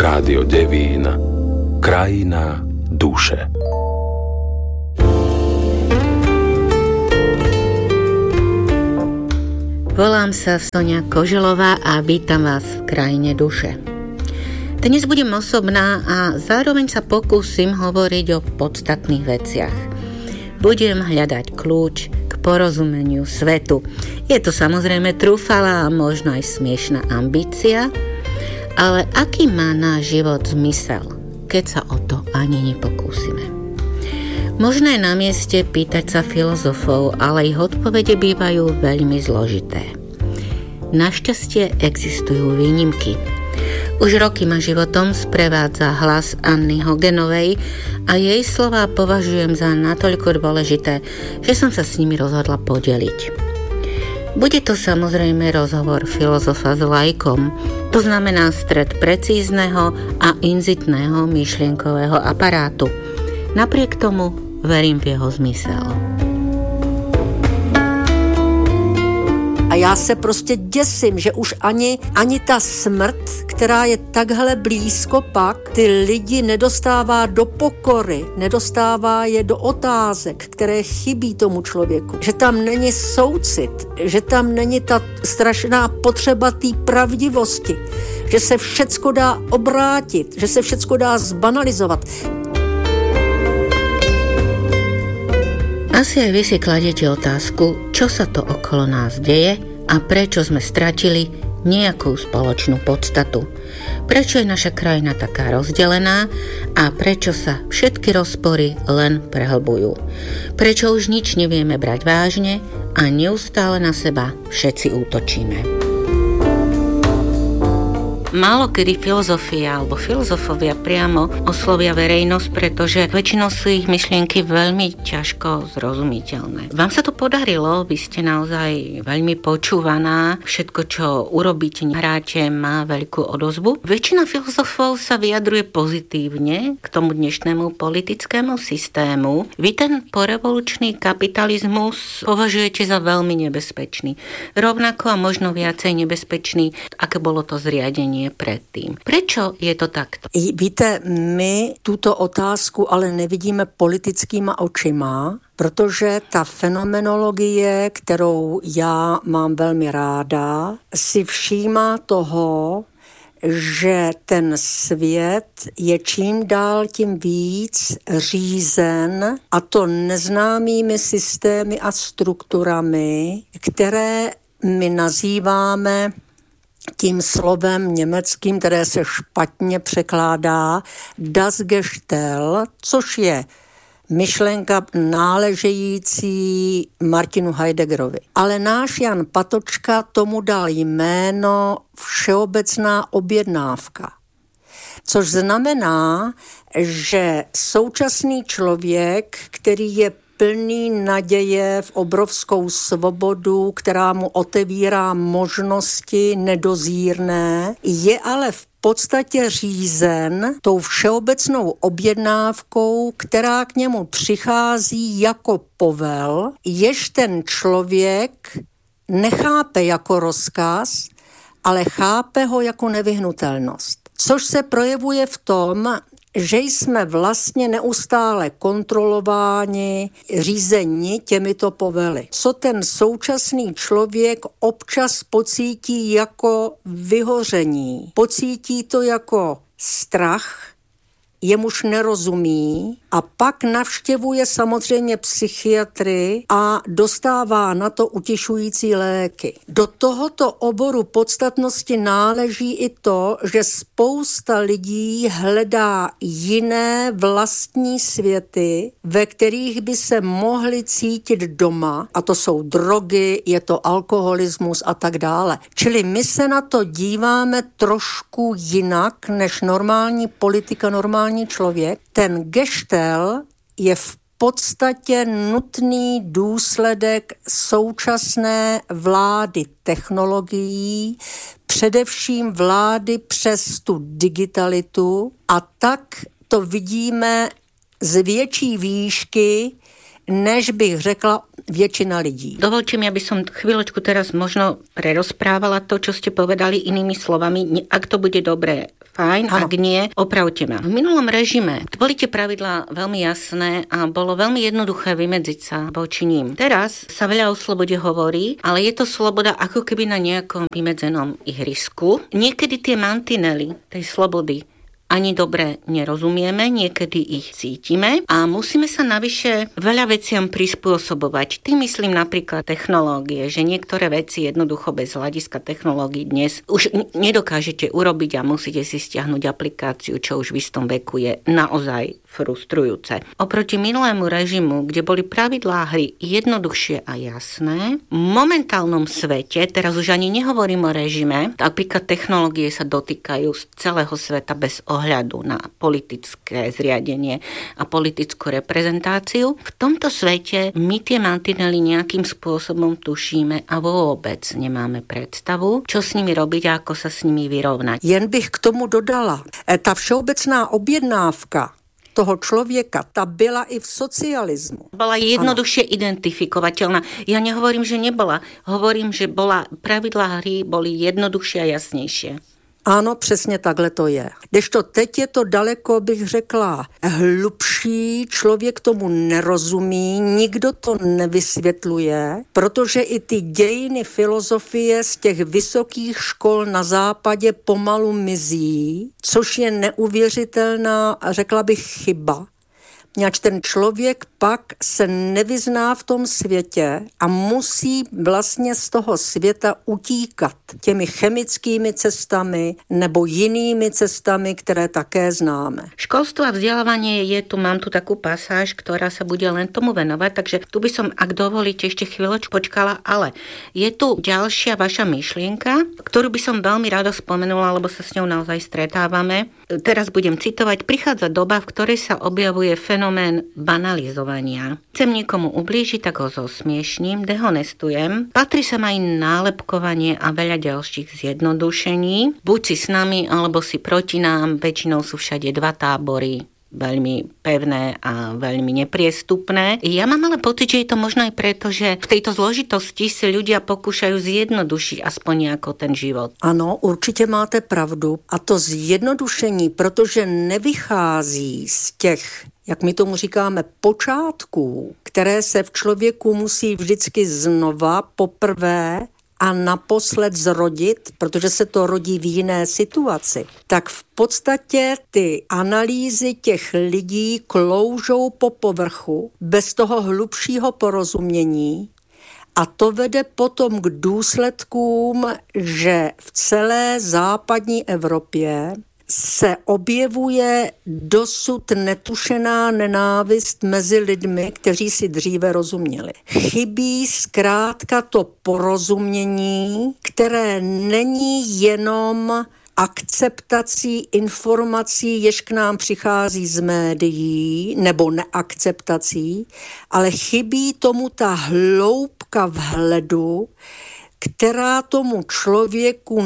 Rádio Devín, krajina duše. Volám sa Sonia Koželová a vítam vás v krajine duše. Dnes budem osobná a zároveň sa pokúsim hovoriť o podstatných veciach. Budem hľadať kľúč k porozumeniu svetu. Je to samozrejme trúfalá a možno aj smiešná ambícia, ale aký má náš život zmysel, keď sa o to ani nepokúsime? Možno je na mieste pýtať sa filozofov, ale ich odpovede bývajú veľmi zložité. Našťastie existujú výnimky. Už roky ma životom sprevádza hlas Anny Hogenovej a jej slová považujem za natoľko dôležité, že som sa s nimi rozhodla podeliť. Bude to samozrejme rozhovor filozofa s laikom, to znamená stret precízneho a inzitného myšlienkového aparátu. Napriek tomu verím v jeho zmysel. A já se prostě děsím, že už ani ta smrt, která je takhle blízko pak, ty lidi nedostává do pokory, nedostává je do otázek, které chybí tomu člověku. Že tam není soucit, že tam není ta strašná potřeba té pravdivosti, že se všecko dá obrátit, že se všecko dá zbanalizovat. Asi aj vy si kladiete otázku, čo sa to okolo nás deje a prečo sme stratili nejakú spoločnú podstatu. Prečo je naša krajina taká rozdelená a prečo sa všetky rozpory len prehlbujú. Prečo už nič nevieme brať vážne a neustále na seba všetci útočíme. Málo kedy filozofia alebo filozofovia priamo oslovia verejnosť, pretože väčšinou sú ich myšlienky veľmi ťažko zrozumiteľné. Vám sa to podarilo, vy ste naozaj veľmi počúvaná, všetko, čo urobíte, hráte, má veľkú odozvu. Väčšina filozofov sa vyjadruje pozitívne k tomu dnešnému politickému systému. Vy ten porevolučný kapitalizmus považujete za veľmi nebezpečný. Rovnako a možno viacej nebezpečný, aké bolo to zriadenie predtým. Prečo je to takto? Víte, my tuto otázku ale nevidíme politickýma očima, protože ta fenomenologie, kterou já mám velmi ráda, si všímá toho, že ten svět je čím dál tím víc řízen, a to neznámými systémy a strukturami, které my nazýváme tím slovem německým, které se špatně překládá, das Gestell, což je myšlenka náležející Martinu Heideggerovi. Ale náš Jan Patočka tomu dal jméno všeobecná objednávka. Což znamená, že současný člověk, který je plný naděje v obrovskou svobodu, která mu otevírá možnosti nedozírné, je ale v podstatě řízen tou všeobecnou objednávkou, která k němu přichází jako povel, jež ten člověk nechápe jako rozkaz, ale chápe ho jako nevyhnutelnost. Což se projevuje v tom, že jsme vlastně neustále kontrolováni, řízeni těmito povely. Co ten současný člověk občas pocítí jako vyhoření, pocítí to jako strach, jemuž nerozumí a pak navštěvuje samozřejmě psychiatry a dostává na to utišující léky. Do tohoto oboru podstatnosti náleží i to, že spousta lidí hledá jiné vlastní světy, ve kterých by se mohli cítit doma, a to jsou drogy, je to alkoholismus a tak dále. Čili my se na to díváme trošku jinak než normální politika, normální člověk. Ten Gestell je v podstatě nutný důsledek současné vlády technologií, především vlády přes tu digitalitu, a tak to vidíme z větší výšky, než bych řekla väčšina lidí. Dovolte mi, aby som chvíľočku teraz možno prerozprávala to, čo ste povedali inými slovami, ak to bude dobré fajn, ak nie, opravte ma. V minulom režime boli tie pravidlá veľmi jasné a bolo veľmi jednoduché vymedziť sa voči ním. Teraz sa veľa o slobode hovorí, ale je to sloboda ako keby na nejakom vymedzenom ihrisku. Niekedy tie mantinely tej slobody ani dobre nerozumieme, niekedy ich cítime a musíme sa navyše veľa veciam prispôsobovať. Tým myslím napríklad technológie, že niektoré veci jednoducho bez hľadiska technológií dnes už nedokážete urobiť a musíte si stiahnuť aplikáciu, čo už v istom veku je naozaj frustrujúce. Oproti minulému režimu, kde boli pravidlá hry jednoduchšie a jasné, v momentálnom svete, teraz už ani nehovorím o režime, napríklad technológie sa dotýkajú z celého sveta bez ohľadu na politické zriadenie a politickú reprezentáciu. V tomto svete my tie mantinely nejakým spôsobom tušíme a vôbec nemáme predstavu, čo s nimi robiť a ako sa s nimi vyrovnať. Jen bych k tomu dodala, ta všeobecná objednávka toho člověka, ta byla i v socialismu. Bola jednoduchšie identifikovateľná. Ja nehovorím, že nebola. Hovorím, že pravidlá hry boli jednoduchšie a jasnejšie. Ano, přesně takhle to je. Kdežto teď je to daleko, bych řekla, hlubší, člověk tomu nerozumí, nikdo to nevysvětluje, protože i ty dějiny filozofie z těch vysokých škol na západě pomalu mizí, což je neuvěřitelná, řekla bych, chyba. Něž ten člověk pak se nevyzná v tom světě a musí vlastně z toho světa utíkat těmi chemickými cestami nebo jinými cestami, které také známe. Školstvo a vzdelávanie mám tu takú pasáž, ktorá sa bude len tomu venovať, takže tu by som, ak dovolíte, ešte chvíľočku počkala, ale je tu ďalšia vaša myšlienka, ktorú by som veľmi rada spomenula, lebo sa s ňou naozaj stretávame. Teraz budem citovať, prichádza doba, v ktorej sa objavuje fenomén banalizovania. Chcem niekomu ublížiť, tak ho zosmiešním, dehonestujem. Patrí sa aj nálepkovanie a veľa ďalších zjednodušení. Buď si s nami, alebo si proti nám. Väčšinou sú všade dva tábory, veľmi pevné a veľmi nepriestupné. Ja mám ale pocit, že je to možno aj preto, že v tejto zložitosti si ľudia pokúšajú zjednodušiť aspoň nejako ten život. Ano, určitě máte pravdu. A to zjednodušení, protože nevychází z těch, jak my tomu říkáme, počátků, které se v člověku musí vždycky znova poprvé a naposled zrodit, protože se to rodí v jiné situaci, tak v podstatě ty analýzy těch lidí kloužou po povrchu bez toho hlubšího porozumění a to vede potom k důsledkům, že v celé západní Evropě se objevuje dosud netušená nenávist mezi lidmi, kteří si dříve rozuměli. Chybí zkrátka to porozumění, které není jenom akceptací informací, jež k nám přichází z médií, nebo neakceptací, ale chybí tomu ta hloubka vhledu, která tomu člověku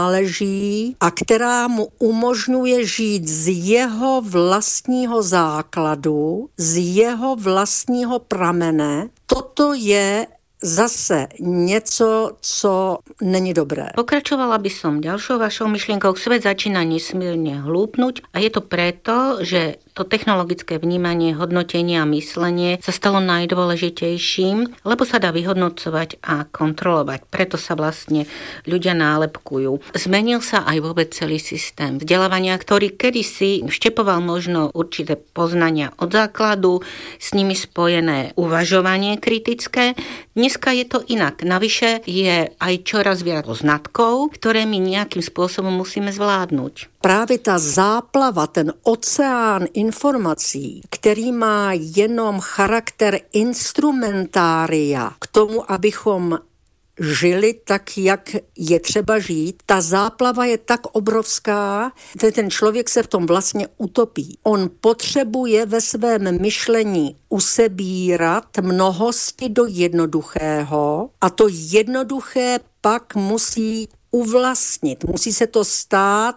náleží a která mu umožňuje žít z jeho vlastního základu, z jeho vlastního pramene. Toto je zase něco, co není dobré. Pokračovala by som ďalšou vašou myšlienkou. Svet začína nesmierne hlúpnuť a je to preto, že to technologické vnímanie, hodnotenie a myslenie sa stalo najdôležitejším, lebo sa dá vyhodnocovať a kontrolovať. Preto sa vlastne ľudia nálepkujú. Zmenil sa aj vôbec celý systém vzdelávania, ktorý kedysi vštepoval možno určité poznania od základu, s nimi spojené uvažovanie kritické. Dneska je to inak. Navyše je aj čoraz viac poznatkov, ktoré my nejakým spôsobom musíme zvládnuť. Právě ta záplava, ten oceán informací, který má jenom charakter instrumentária k tomu, abychom žili tak, jak je třeba žít. Ta záplava je tak obrovská, že ten člověk se v tom vlastně utopí. On potřebuje ve svém myšlení usebírat mnohosti do jednoduchého a to jednoduché pak musí uvlastnit. Musí se to stát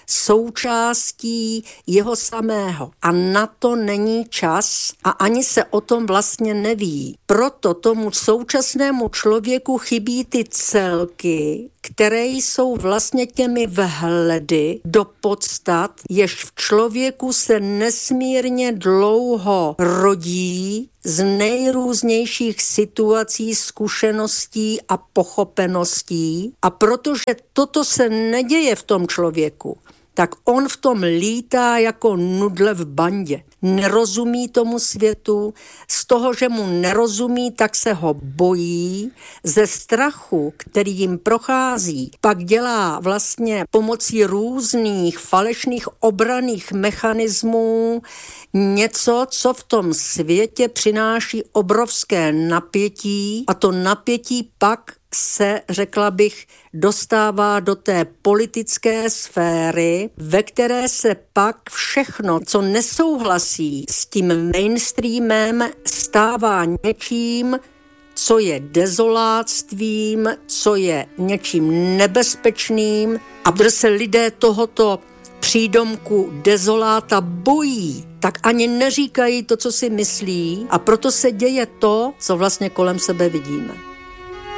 součástí jeho samého. A na to není čas a ani se o tom vlastně neví. Proto tomu současnému člověku chybí ty celky, které jsou vlastně těmi vhledy do podstat, jež v člověku se nesmírně dlouho rodí z nejrůznějších situací, zkušeností a pochopeností. A protože toto se neděje v tom člověku, tak on v tom lítá jako nudle v bandě. Nerozumí tomu světu, z toho, že mu nerozumí, tak se ho bojí. Ze strachu, který jim prochází, pak dělá vlastně pomocí různých falešných obranných mechanismů něco, co v tom světě přináší obrovské napětí a to napětí pak se, řekla bych, dostává do té politické sféry, ve které se pak všechno, co nesouhlasí s tím mainstreamem, stává něčím, co je dezolátstvím, co je něčím nebezpečným a protože se lidé tohoto přídomku dezoláta bojí, tak ani neříkají to, co si myslí a proto se děje to, co vlastně kolem sebe vidíme.